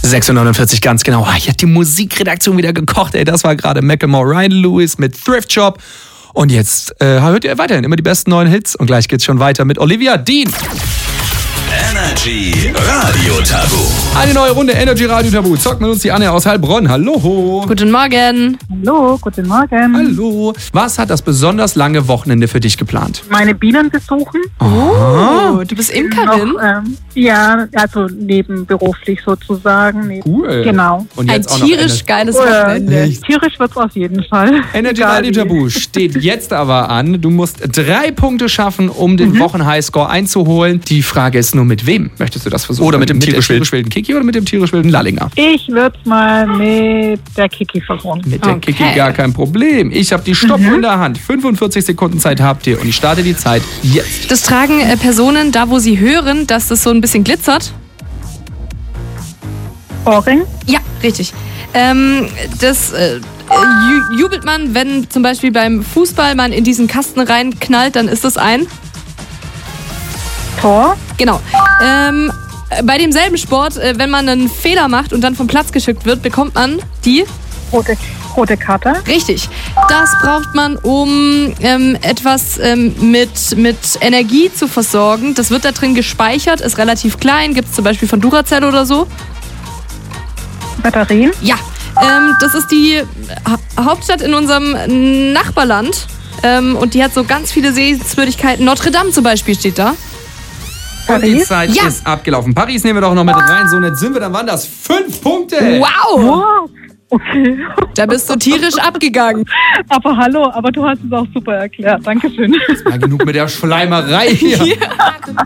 6:49 ganz genau. Hier hat die Musikredaktion wieder gekocht. Das war gerade Macklemore, Ryan Lewis mit Thrift Shop. Und jetzt hört ihr weiterhin immer die besten neuen Hits. Und gleich geht's schon weiter mit Olivia Dean. Energy Radio Tabu. Eine neue Runde Energy Radio Tabu. Zockt mit uns die Anne aus Heilbronn. Hallo. Guten Morgen. Hallo, guten Morgen. Hallo. Was hat das besonders lange Wochenende für dich geplant? Meine Bienen besuchen. Oh, du bist Imkerin? Ja, also nebenberuflich sozusagen. Cool. Genau. Und Ein jetzt auch noch tierisch geiles Wochenende. Tierisch wird's auf jeden Fall. Energy Egal Radio wie. Tabu steht jetzt aber an. Du musst 3 Punkte schaffen, um den Wochen-Highscore einzuholen. Die Frage ist nur, mit wem möchtest du das versuchen? Oder mit dem tierisch wilden Kiki oder mit dem tierisch wilden Lallinger? Ich würde mal mit der Kiki versuchen. Mit der Okay. Kiki gar kein Problem. Ich habe die Stoppuhr in der Hand. 45 Sekunden Zeit habt ihr und ich starte die Zeit jetzt. Das tragen Personen da, wo sie hören, dass das so ein bisschen glitzert. Ohrring, Ja, richtig. Das jubelt man, wenn zum Beispiel beim Fußball man in diesen Kasten reinknallt, dann ist das ein... Tor, Genau. Bei demselben Sport, wenn man einen Fehler macht und dann vom Platz geschickt wird, bekommt man die... rote Karte, Richtig. Das braucht man, um etwas mit Energie zu versorgen. Das wird da drin gespeichert, ist relativ klein, gibt es zum Beispiel von Duracell oder so. Batterien, Ja, das ist die Hauptstadt in unserem Nachbarland. Und die hat so ganz viele Sehenswürdigkeiten. Notre Dame zum Beispiel steht da. Und die Paris? Zeit Ja. ist abgelaufen. Paris nehmen wir doch noch mit rein. So nett sind wir, dann waren das 5 Punkte. Wow! Wow. Okay. Da bist du tierisch abgegangen. Aber hallo, aber du hast es auch super erklärt. Dankeschön. Mal genug mit der Schleimerei hier.